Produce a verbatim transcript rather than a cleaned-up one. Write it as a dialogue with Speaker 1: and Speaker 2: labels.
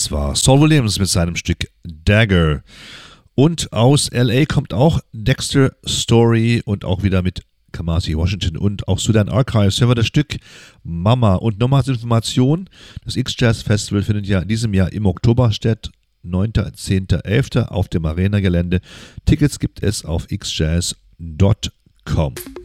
Speaker 1: Das war Saul Williams mit seinem Stück Dagger. Und aus L A kommt auch Dexter Story und auch wieder mit Kamasi Washington und auch Sudan Archives. Hören wir das Stück Mama. Und nochmal als Information, das X-Jazz Festival findet ja in diesem Jahr im Oktober statt. neunter, zehnter, elfter auf dem Arena-Gelände. Tickets gibt es auf x jazz punkt com.